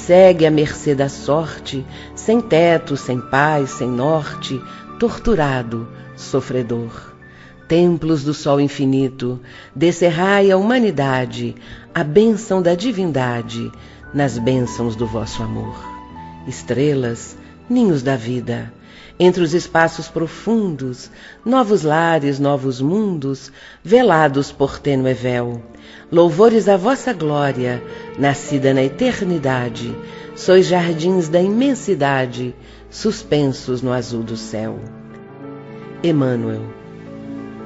segue à mercê da sorte, sem teto, sem paz, sem norte, torturado, sofredor. Templos do sol infinito, descerrai a humanidade, a bênção da divindade, nas bênçãos do vosso amor. Estrelas, ninhos da vida, entre os espaços profundos, novos lares, novos mundos, velados por tênue véu. Louvores à vossa glória, nascida na eternidade, sois jardins da imensidade, suspensos no azul do céu. Emmanuel.